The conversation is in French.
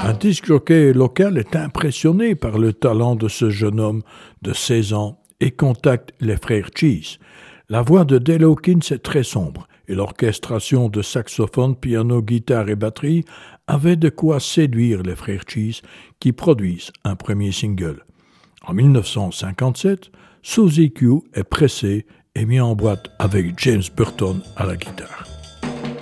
Un disc-jockey local est impressionné par le talent de ce jeune homme de 16 ans et contacte les frères Cheese. La voix de Dale Hawkins est très sombre et l'orchestration de saxophone, piano, guitare et batterie avait de quoi séduire les frères Cheese qui produisent un premier single. En 1957, Suzy Q est pressé et mis en boîte avec James Burton à la guitare.